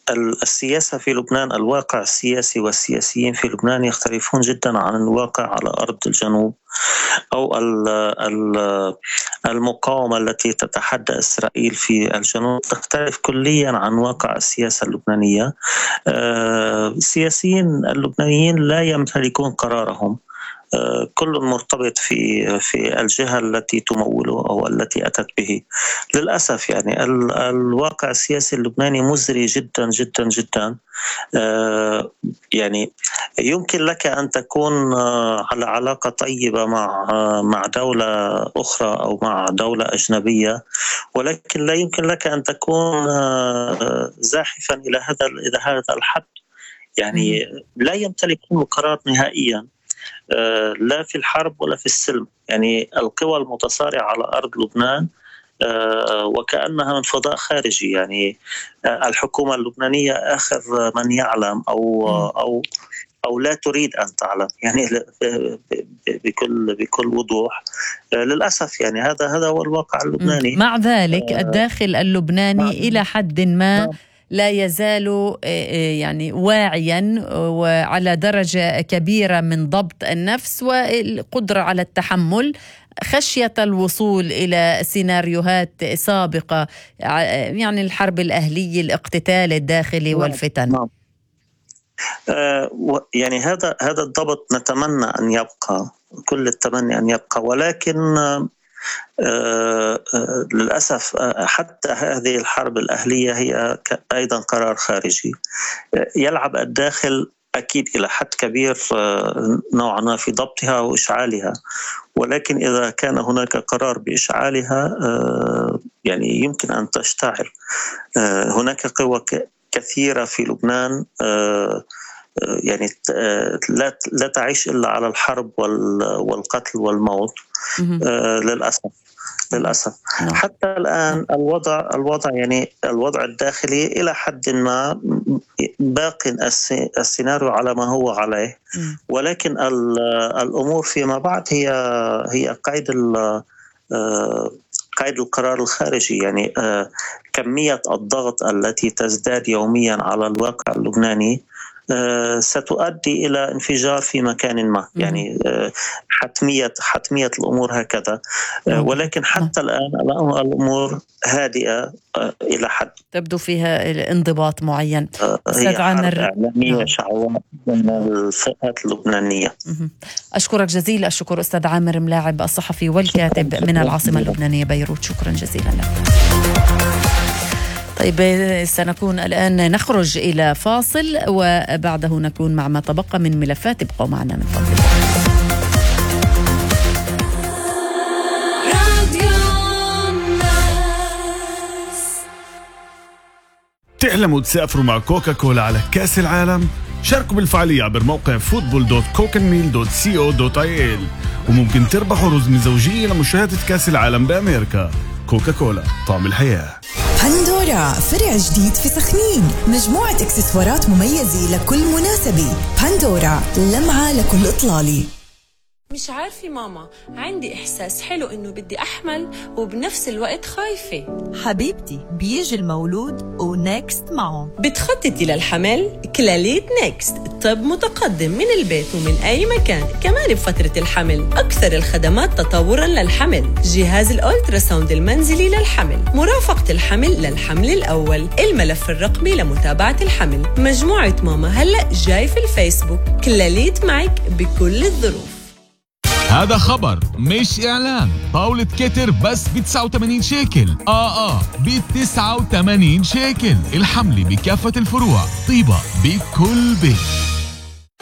السياسة في لبنان، الواقع السياسي والسياسيين في لبنان يختلفون جدا عن الواقع على أرض الجنوب أو المقاومة التي تتحدى إسرائيل في الجنوب تختلف كليا عن واقع السياسة اللبنانية. السياسيين اللبنانيين لا يمتلكون قرارهم، كل مرتبط في الجهة التي تموله أو التي أتت به. للأسف يعني الواقع السياسي اللبناني مزري جدا جدا جدا. يعني يمكن لك أن تكون على علاقة طيبة مع دولة أخرى أو مع دولة أجنبية، ولكن لا يمكن لك أن تكون زاحفا إلى هذا الحد. يعني لا يمتلكون قرار نهائيا، لا في الحرب ولا في السلم. يعني القوى المتصارعة على أرض لبنان وكأنها من فضاء خارجي. يعني الحكومة اللبنانية آخر من يعلم أو لا تريد أن تعلم، يعني بكل وضوح. للأسف يعني هذا هو الواقع اللبناني. مع ذلك الداخل اللبناني إلى حد ما لا يزال يعني واعيا وعلى درجة كبيرة من ضبط النفس والقدرة على التحمل خشية الوصول إلى سيناريوهات سابقة، يعني الحرب الأهلية، الاقتتال الداخلي والفتن. يعني هذا الضبط نتمنى أن يبقى، كل التمني أن يبقى، ولكن للأسف حتى هذه الحرب الأهلية هي أيضا قرار خارجي. يلعب الداخل أكيد إلى حد كبير نوعا ما في ضبطها وإشعالها، ولكن إذا كان هناك قرار بإشعالها يعني يمكن أن تشتعل. هناك قوى كثيرة في لبنان يعني لا تعيش إلا على الحرب والقتل والموت. للأسف حتى الآن الوضع يعني الوضع الداخلي إلى حد ما باقي السيناريو على ما هو عليه، ولكن الأمور فيما بعد هي قيد القرار الخارجي. يعني كمية الضغط التي تزداد يوميا على الواقع اللبناني ستؤدي إلى انفجار في مكان ما. يعني حتمية الأمور هكذا، ولكن حتى الآن الأمور هادئة إلى حد تبدو فيها انضباط معين. أستاذ عامر، إعلامية شعواء من الفئات اللبنانية. أشكرك جزيل الشكر أستاذ عامر ملاعب، الصحفي والكاتب من العاصمة اللبنانية بيروت. شكرا جزيلا لك. طيب سنكون الآن نخرج إلى فاصل وبعده نكون مع ما تبقى من ملفات. ابقوا معنا من فضلكم. تحلموا تسافروا مع كوكاكولا على كأس العالم؟ شاركوا بالفعالية عبر موقع football.cocanmeal.co.il وممكن تربحوا رزمة زوجية لمشاهدة كأس العالم بأمريكا. كوكاكولا، طعم الحياة. بندورا فرع جديد في سخنين، مجموعة اكسسوارات مميزة لكل مناسبة. بندورا، لمعة لكل إطلالي. مش عارفة ماما، عندي إحساس حلو إنه بدي أحمل وبنفس الوقت خايفة. حبيبتي بيجي المولود ونكست معه. بتخططي للحمل؟ كلاليت نكست، طب متقدم من البيت ومن أي مكان، كمان بفترة الحمل. أكثر الخدمات تطوراً للحمل، جهاز الأولتراساوند المنزلي للحمل، مرافقة الحمل للحمل الأول، الملف الرقمي لمتابعة الحمل. مجموعة ماما هلأ جاي في الفيسبوك، كلاليت معك بكل الظروف. هذا خبر مش إعلان. طاولة كتر بس ب89 شيكل. ب89 شيكل. الحملة بكافة الفروع، طيبة بكل بيت.